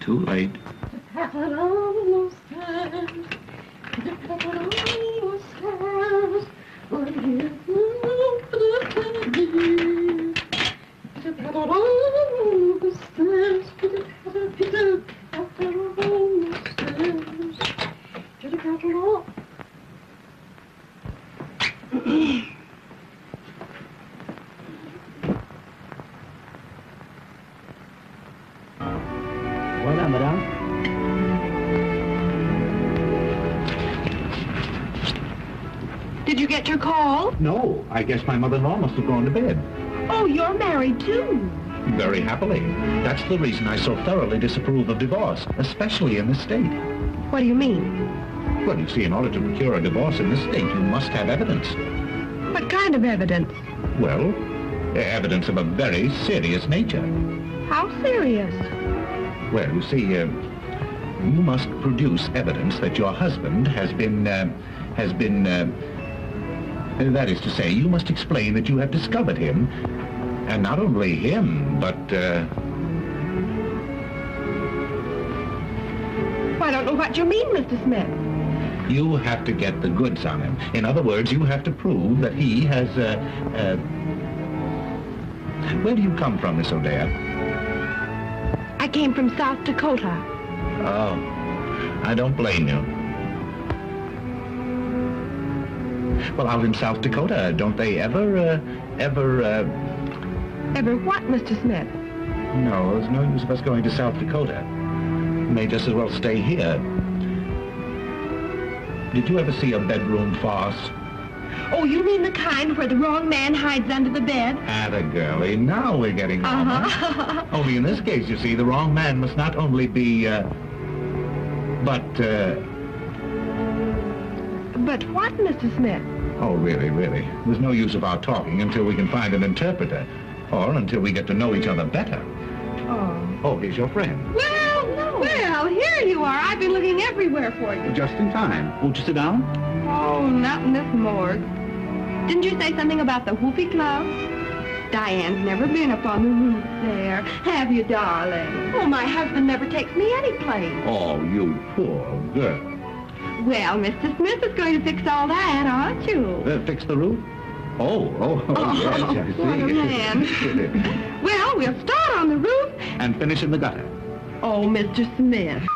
Too late. Voilà, madame. Did you get your call? No, I guess my mother-in-law must have gone to bed. Oh, you're married too. Very happily. That's the reason I so thoroughly disapprove of divorce, especially in this state. What do you mean? Well, you see, in order to procure a divorce in this state, you must have evidence. What kind of evidence? Well, evidence of a very serious nature. How serious? Well, you see, you must produce evidence that your husband has been, that is to say, you must explain that you have discovered him, and not only him, but, I don't know what you mean, Mr. Smith. you have to get the goods on him. In other words, you have to prove that he has, where do you come from, Miss O'Dea? I came from South Dakota. Oh, I don't blame you. Well, out in South Dakota, don't they ever... Ever what, Mr. Smith? No, there's no use of us going to South Dakota. We may just as well stay here. Did you ever see a bedroom farce? Oh, you mean the kind where the wrong man hides under the bed? Atta girlie, now we're getting on. Uh-huh. Only in this case, you see, the wrong man must not only be, but what, Mr. Smith? Oh, really, really. There's no use of our talking until we can find an interpreter, or until we get to know each other better. Oh. Oh, here's your friend. Well, no. Well, here you are. I've been looking everywhere for you. Just in time. Won't you sit down? Oh, not in this morgue. Didn't you say something about the Whoopee Club? Diane's never been up on the roof there. Have you, darling? Oh, my husband never takes me any place. Oh, you poor girl. Well, Mr. Smith is going to fix all that, aren't you? Fix the roof? Oh, yes, I see. What a man. Well, we'll start on the roof. And finish in the gutter. Oh, Mr. Smith.